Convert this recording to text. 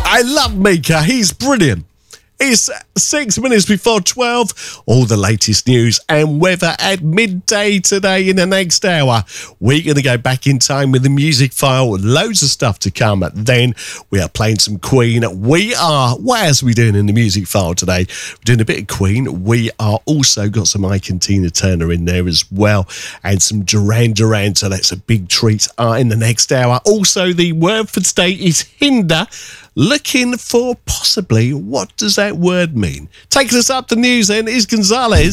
I love Mika. He's brilliant. It's 6 minutes before 12. All the latest news and weather at midday today in the next hour. We're going to go back in time with the music file. Loads of stuff to come. Then we are playing some Queen. What else are we doing in the music file today? We're doing a bit of Queen. We are also got some Ike and Tina Turner in there as well. And some Duran Duran. So that's a big treat in the next hour. Also, the word for today is hinder. Looking for possibly, what does that word mean? Taking us up the news then is Gonzalez.